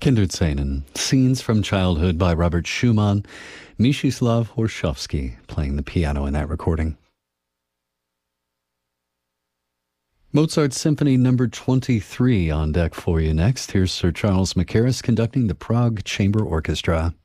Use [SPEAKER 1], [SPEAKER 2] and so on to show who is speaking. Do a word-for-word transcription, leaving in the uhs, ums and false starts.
[SPEAKER 1] Kinderszenen, Scenes from Childhood by Robert Schumann, Mstislav Horshovsky playing the piano in that recording. Mozart Symphony number twenty-three on deck for you next. Here's Sir Charles Mackerras conducting the Prague Chamber Orchestra.